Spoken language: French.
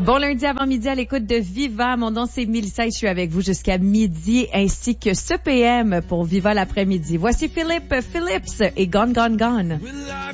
Bon lundi avant midi à l'écoute de Viva. Mon nom c'est Mélissa et je suis avec vous jusqu'à midi ainsi que ce PM pour Viva l'après-midi. Voici Philippe Phillips et Gone Gone Gone.